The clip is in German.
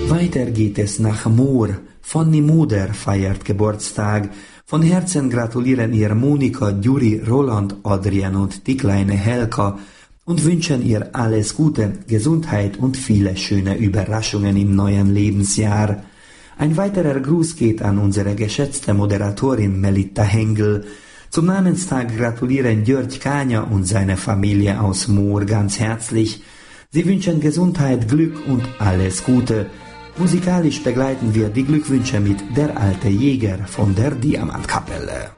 Weiter geht es nach Moor. Fanny Muder feiert Geburtstag. Von Herzen gratulieren ihr Monika, Juri, Roland, Adrian und die kleine Helka und wünschen ihr alles Gute, Gesundheit und viele schöne Überraschungen im neuen Lebensjahr. Ein weiterer Gruß geht an unsere geschätzte Moderatorin Melita Hengel. Zum Namenstag gratulieren Jörg Kania und seine Familie aus Moor ganz herzlich. Sie wünschen Gesundheit, Glück und alles Gute. Musikalisch begleiten wir die Glückwünsche mit Der alte Jäger von der Diamantkapelle.